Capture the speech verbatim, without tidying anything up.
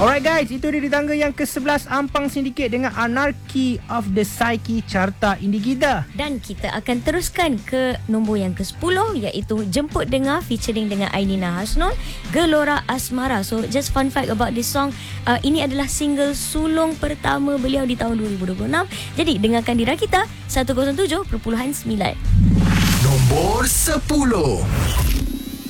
Alright guys, itu dia di tangga yang ke sebelas Ampang Syndicate dengan Anarchy of the Psyche Carta Indie kita. Dan kita akan teruskan ke nombor yang ke sepuluh, iaitu Jemput Dengar featuring dengan Ainina Hasnul, Gelora Asmara. So just fun fact about this song, uh, ini adalah single sulung pertama beliau di tahun dua ribu dua puluh enam. Jadi dengarkan di Rakita seratus tujuh perpuluhan sembilan. Nombor sepuluh.